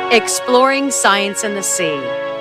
Exploring science in the sea.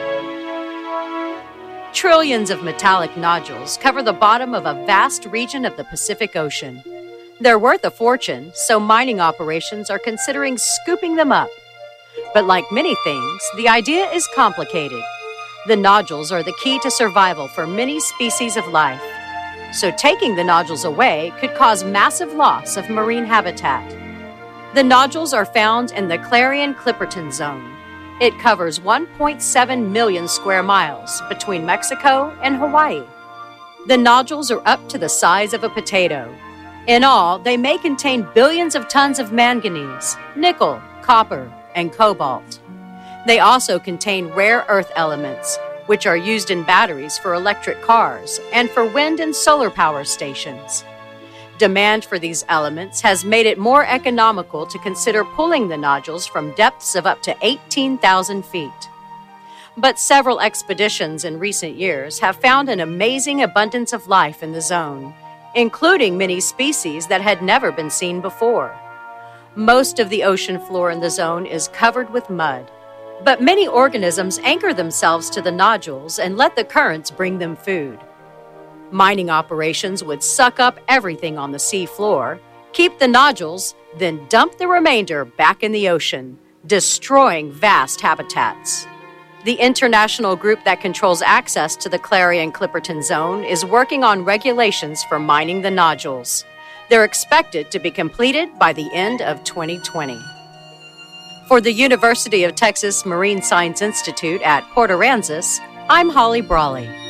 Trillions of metallic nodules cover the bottom of a vast region of the Pacific Ocean. They're worth a fortune, so mining operations are considering scooping them up. But like many things, the idea is complicated. The nodules are the key to survival for many species of life. So taking the nodules away could cause massive loss of marine habitat. The nodules are found in the Clarion-Clipperton Zone. It covers 1.7 million square miles between Mexico and Hawaii. The nodules are up to the size of a potato. In all, they may contain billions of tons of manganese, nickel, copper, and cobalt. They also contain rare earth elements, which are used in batteries for electric cars and for wind and solar power stations. Demand for these elements has made it more economical to consider pulling the nodules from depths of up to 18,000 feet. But several expeditions in recent years have found an amazing abundance of life in the zone, including many species that had never been seen before. Most of the ocean floor in the zone is covered with mud, but many organisms anchor themselves to the nodules and let the currents bring them food. Mining operations would suck up everything on the sea floor, keep the nodules, then dump the remainder back in the ocean, destroying vast habitats. The international group that controls access to the Clarion-Clipperton Zone is working on regulations for mining the nodules. They're expected to be completed by the end of 2020. For the University of Texas Marine Science Institute at Port Aransas, I'm Holly Brawley.